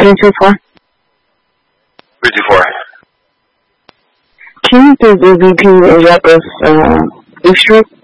324. 324. Can you please repeat the address, Beef Street?